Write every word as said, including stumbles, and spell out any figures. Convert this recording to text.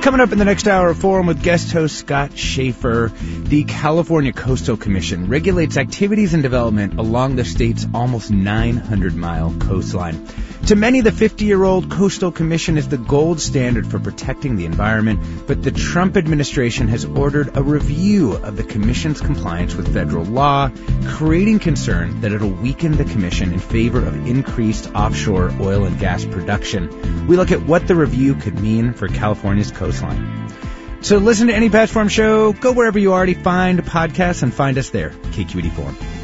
Coming up in the next hour of Forum with guest host Scott Schaefer, the California Coastal Commission regulates activities and development along the state's almost nine hundred mile coastline. To many, the fifty-year-old Coastal Commission is the gold standard for protecting the environment, but the Trump administration has ordered a review of the commission's compliance with federal law, creating concern that it'll weaken the commission in favor of increased offshore oil and gas production. We look at what the review could mean for California's coastline. So listen to any past Forum show, go wherever you already find podcasts and find us there, K Q E D Forum.